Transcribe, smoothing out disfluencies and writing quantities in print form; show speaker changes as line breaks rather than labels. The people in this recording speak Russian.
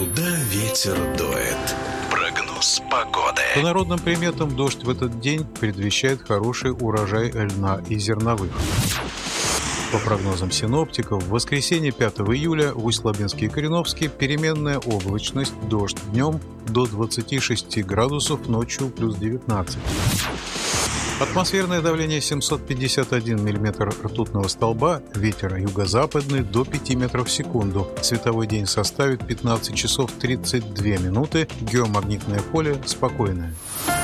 Куда ветер дует? Прогноз погоды.
По народным приметам, дождь в этот день предвещает хороший урожай льна и зерновых. По прогнозам синоптиков, в воскресенье 5 июля в Усть-Лабинске и Кореновске переменная облачность, дождь днем до 26 градусов, ночью плюс 19. Атмосферное давление 751 мм ртутного столба, ветер юго-западный до 5 метров в секунду. Световой день составит 15 часов 32 минуты, геомагнитное поле спокойное.